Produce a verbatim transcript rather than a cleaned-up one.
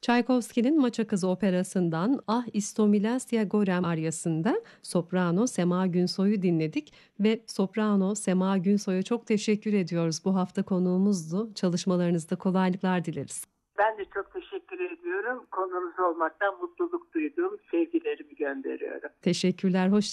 Çaykovski'nin Maça Kızı operasından Ah istomilastia gorem aryasında soprano Sema Günsoy'u dinledik ve soprano Sema Günsoy'a çok teşekkür ediyoruz. Bu hafta konuğumuzdu. Çalışmalarınızda kolaylıklar dileriz. Ben de çok teşekkür ediyorum. Konuğunuz olmaktan mutluluk duydum. Sevgilerimi gönderiyorum. Teşekkürler, hoşça